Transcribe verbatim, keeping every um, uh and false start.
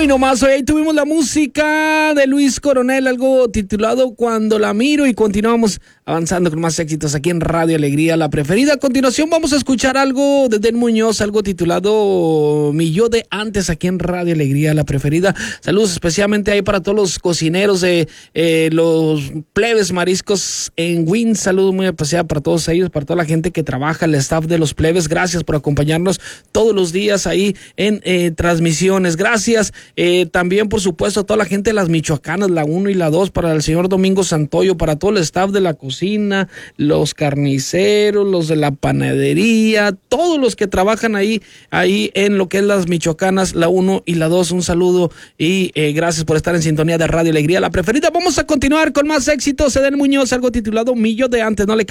Hoy nomás, hoy tuvimos la música de Luis Coronel, algo titulado Cuando la miro, y continuamos avanzando con más éxitos aquí en Radio Alegría, la preferida. A continuación vamos a escuchar algo de Den Muñoz, algo titulado Mi Yo de Antes, aquí en Radio Alegría, la preferida. Saludos especialmente ahí para todos los cocineros de eh, los plebes mariscos en Wynn. Saludos muy especial para todos ellos, para toda la gente que trabaja, el staff de los plebes. Gracias por acompañarnos todos los días ahí en eh, transmisiones. Gracias eh, también, por supuesto, a toda la gente de las Michoacanas, la uno y la dos, para el señor Domingo Santoyo, para todo el staff de la cocina, los carniceros, los de la panadería, todos los que trabajan ahí, ahí en lo que es las Michoacanas, la uno y la dos. Un saludo y eh, gracias por estar en sintonía de Radio Alegría, la preferida. Vamos a continuar con más éxitos. Den Muñoz, algo titulado Mi Yo de Antes. No le